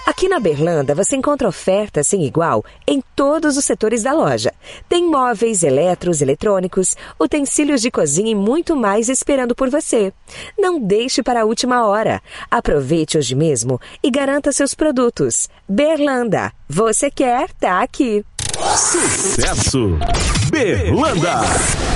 Aqui na Berlanda você encontra ofertas sem igual em todos os setores da loja. Tem móveis, eletros, eletrônicos, utensílios de cozinha e muito mais esperando por você. Não deixe para a última hora. Aproveite hoje mesmo e garanta seus produtos. Berlanda, você quer, tá aqui. Sucesso! Berlanda!